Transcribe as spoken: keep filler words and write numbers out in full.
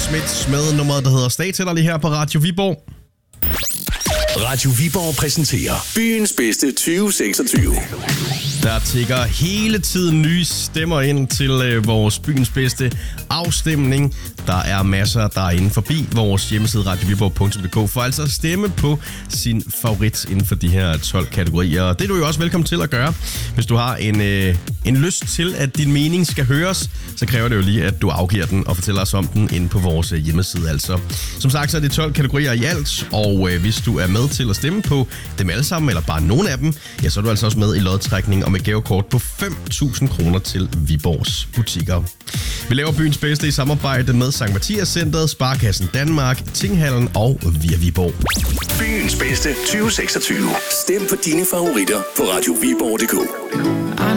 Smith med nummeret, der hedder Stay lige her på Radio Viborg. Radio Viborg præsenterer byens bedste tyve seksogtyve. Der tikker hele tiden nye stemmer ind til øh, vores byens bedste afstemning. Der er masser, der er inde forbi vores hjemmeside radio viborg punktum d k for altså at stemme på sin favorit inden for de her tolv kategorier. Og det er du jo også velkommen til at gøre. Hvis du har en, øh, en lyst til, at din mening skal høres, så kræver det jo lige, at du afgiver den og fortæller os om den inde på vores øh, hjemmeside. Altså. Som sagt, så er det tolv kategorier i alt, og øh, hvis du er med til at stemme på dem alle sammen, eller bare nogle af dem, ja, så er du altså også med i lodtrækning om et gavekort på fem tusind kroner til Viborgs butikker. Vi laver byens bedste i samarbejde med Sankt Mathias Centret, Sparkassen Danmark, Tinghallen og Via Viborg. Byens bedste tyve seksogtyve. Stem på dine favoritter på radio viborg punktum d k.